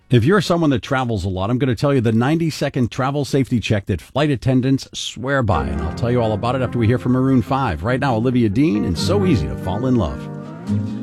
If you're someone that travels a lot, I'm going to tell you the 90-second travel safety check that flight attendants swear by, and I'll tell you all about it after we hear from Maroon 5. Right now, Olivia Dean, and So Easy to Fall in Love.